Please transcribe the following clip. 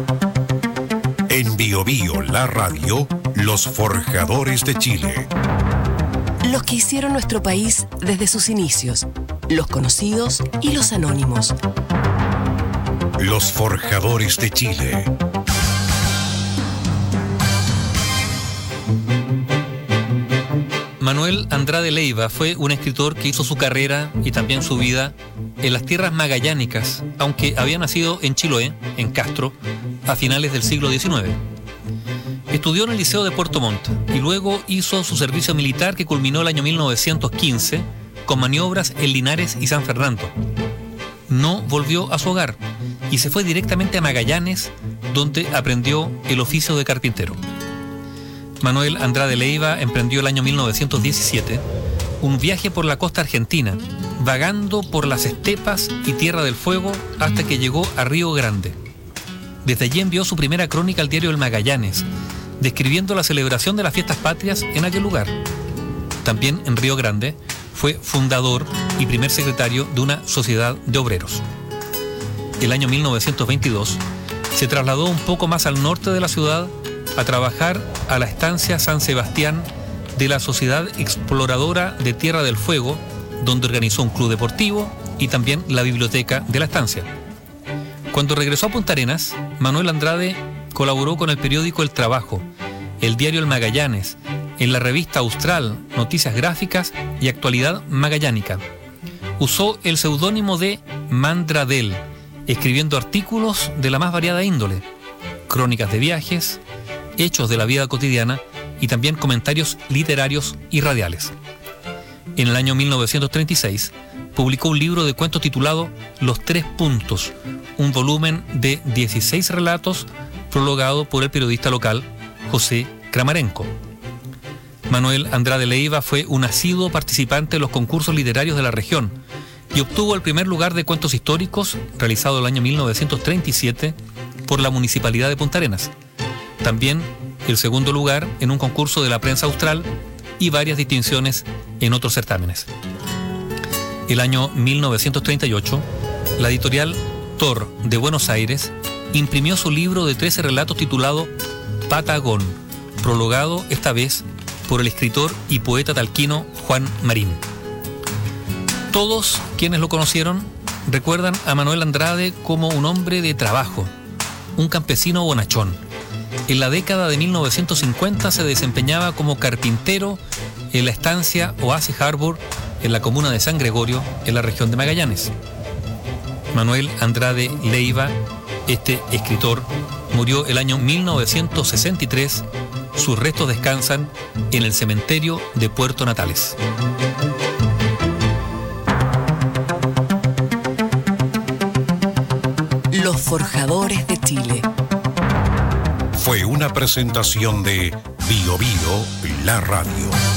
En Bio Bio, la radio, los forjadores de Chile. Los que hicieron nuestro país desde sus inicios, los conocidos y los anónimos. Los forjadores de Chile. Manuel Andrade Leiva fue un escritor que hizo su carrera y también su vida en las tierras magallánicas, aunque había nacido en Chiloé, en Castro, a finales del siglo XIX. Estudió en el Liceo de Puerto Montt y luego hizo su servicio militar que culminó el año 1915 con maniobras en Linares y San Fernando. No volvió a su hogar y se fue directamente a Magallanes, donde aprendió el oficio de carpintero. Manuel Andrade Leiva emprendió el año 1917 un viaje por la costa argentina, vagando por las estepas y Tierra del Fuego hasta que llegó a Río Grande. Desde allí envió su primera crónica al diario El Magallanes, describiendo la celebración de las fiestas patrias en aquel lugar. También en Río Grande fue fundador y primer secretario de una sociedad de obreros. El año 1922 se trasladó un poco más al norte de la ciudad a trabajar a la estancia San Sebastián de la Sociedad Exploradora de Tierra del Fuego, donde organizó un club deportivo y también la biblioteca de la estancia. Cuando regresó a Punta Arenas, Manuel Andrade colaboró con el periódico El Trabajo, el diario El Magallanes, en la revista Austral, Noticias Gráficas y Actualidad Magallánica. Usó el seudónimo de Mandradel, escribiendo artículos de la más variada índole, crónicas de viajes, hechos de la vida cotidiana y también comentarios literarios y radiales. En el año 1936 publicó un libro de cuentos titulado Los Tres Puntos, un volumen de 16 relatos prologado por el periodista local José Kramarenko. Manuel Andrade Leiva fue un asiduo participante en los concursos literarios de la región y obtuvo el primer lugar de cuentos históricos realizado el año 1937 por la Municipalidad de Punta Arenas. También el segundo lugar en un concurso de la prensa austral y varias distinciones en otros certámenes. El año 1938, la editorial Tor de Buenos Aires imprimió su libro de 13 relatos titulado Patagón, prologado esta vez por el escritor y poeta talquino Juan Marín. Todos quienes lo conocieron recuerdan a Manuel Andrade como un hombre de trabajo, un campesino bonachón. En la década de 1950 se desempeñaba como carpintero en la estancia Oasis Harbor, en la comuna de San Gregorio, en la región de Magallanes. Manuel Andrade Leiva, este escritor, murió el año 1963. Sus restos descansan en el cementerio de Puerto Natales. Los forjadores de Chile. Fue una presentación de Bio Bio, la radio.